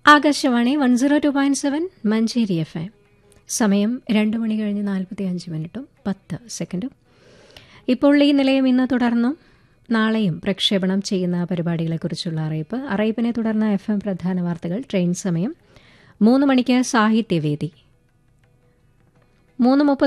Akashvani 102.7 Manjeri FM. സമയം 2 മണി കഴിഞ്ഞ് 45 10 സെക്കൻഡും. ഇപ്പോൾ ഈ നിലയം ഇന്ന് തുടർന്നും നാളെയും പ്രക്ഷേപണം ചെയ്യുന്ന പരിപാടികളെക്കുറിച്ചുള്ള അറിയിപ്പിനെ തുടർന്ന് FM പ്രധാന വാർത്തകൾ, ട്രെയിൻ സമയം 3 മണിക്ക് സാഹിത്യവേദി, 3:30